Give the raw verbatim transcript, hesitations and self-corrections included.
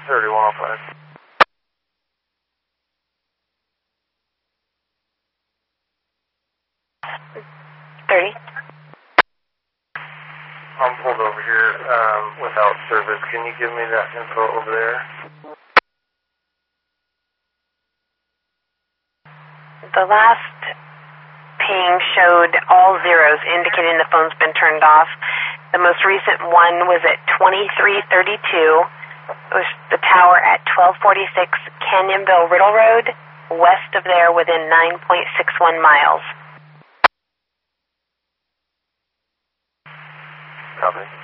thirty-one oh five. thirty. I'm pulled over here um, without service. Can you give me that info over there? The last ping showed all zeros, indicating the phone's been turned off. The most recent one was at twenty-three thirty-two. It was the tower at twelve forty-six Canyonville Riddle Road, west of there within nine point six one miles. Copy.